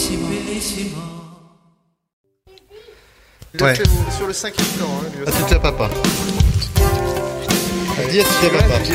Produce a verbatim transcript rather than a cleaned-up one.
Ouais. Sur le cinquième plan. Hein, À tout à papa. Dis à tout à papa.